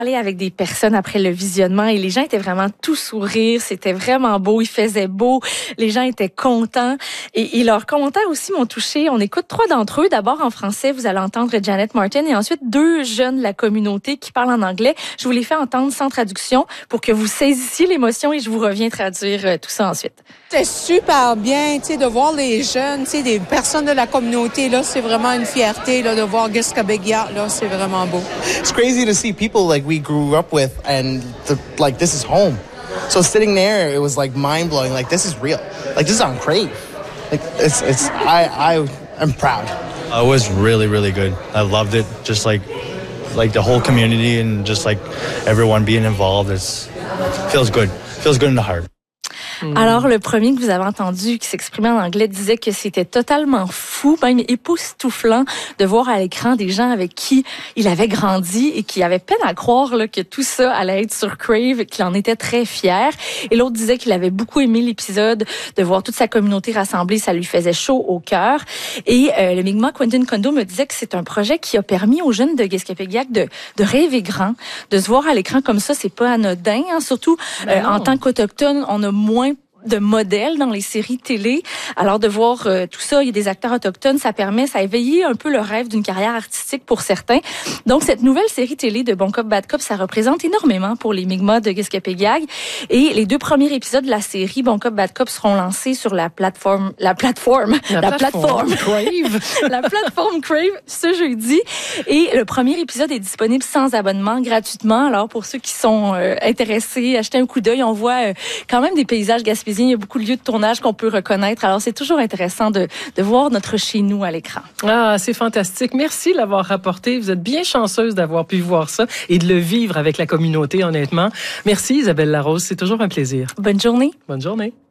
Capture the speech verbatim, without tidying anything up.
Parlé avec des personnes après le visionnement et les gens étaient vraiment tout sourire, c'était vraiment beau, il faisait beau, les gens étaient contents et, et leurs commentaires aussi m'ont touchée. On écoute trois d'entre eux. D'abord en français, vous allez entendre Janet Martin et ensuite deux jeunes de la communauté qui parlent en anglais. Je vous les fais entendre sans traduction pour que vous saisissiez l'émotion et je vous reviens traduire tout ça ensuite. C'est super bien, tu sais, de voir les jeunes, tu sais, des personnes de la communauté, là, c'est vraiment une fierté, là, de voir Gueskabegia, là, c'est vraiment beau. It's crazy to see people like we grew up with and to, like this is home. So sitting there, it was like mind blowing. Like this is real. Like this is on Crave. Like it's it's I I I'm proud. It was really really good. I loved it. Just like like the whole community and just like everyone being involved. It's it feels good. It feels good in the heart. Alors, le premier que vous avez entendu, qui s'exprimait en anglais, disait que c'était totalement fou, même époustouflant, de voir à l'écran des gens avec qui il avait grandi et qui avaient peine à croire là, que tout ça allait être sur Crave, qu'il en était très fier. Et l'autre disait qu'il avait beaucoup aimé l'épisode, de voir toute sa communauté rassemblée, ça lui faisait chaud au cœur. Et euh, le Mi'kmaq Quentin Kondo me disait que c'est un projet qui a permis aux jeunes de Gueskapegiak de, de rêver grand, de se voir à l'écran comme ça, c'est pas anodin, hein, surtout euh, en tant qu'Autochtone, on a moins de modèles dans les séries télé. Alors de voir euh, tout ça, il y a des acteurs autochtones, ça permet, ça a éveillé un peu le rêve d'une carrière artistique pour certains. Donc cette nouvelle série télé de Bon Cop Bad Cop, ça représente énormément pour les Mi'kmaq de Gueskapegiak. Et les deux premiers épisodes de la série Bon Cop Bad Cop seront lancés sur la plateforme, la plateforme, la, la plateforme, plateforme Crave, la plateforme Crave ce jeudi. Et le premier épisode est disponible sans abonnement, gratuitement. Alors pour ceux qui sont euh, intéressés, achetez un coup d'œil. On voit euh, quand même des paysages gaspésiens. Il y a beaucoup de lieux de tournage qu'on peut reconnaître. Alors, c'est toujours intéressant de, de voir notre chez-nous à l'écran. Ah, c'est fantastique. Merci de l'avoir rapporté. Vous êtes bien chanceuse d'avoir pu voir ça et de le vivre avec la communauté, honnêtement. Merci, Isabelle Larose. C'est toujours un plaisir. Bonne journée. Bonne journée.